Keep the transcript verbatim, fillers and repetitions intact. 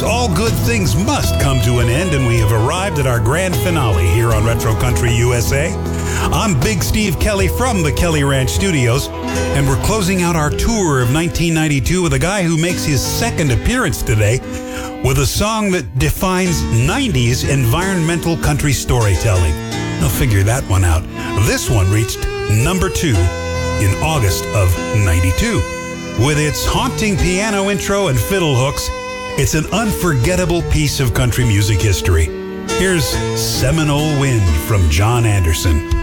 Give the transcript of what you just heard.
All good things must come to an end, and we have arrived at our grand finale here on Retro Country U S A. I'm Big Steve Kelly from the Kelly Ranch Studios, and we're closing out our tour of nineteen ninety-two with a guy who makes his second appearance today with a song that defines nineties environmental country storytelling. Now figure that one out. This one reached number two in August of ninety-two. With its haunting piano intro and fiddle hooks, it's an unforgettable piece of country music history. Here's Seminole Wind from John Anderson.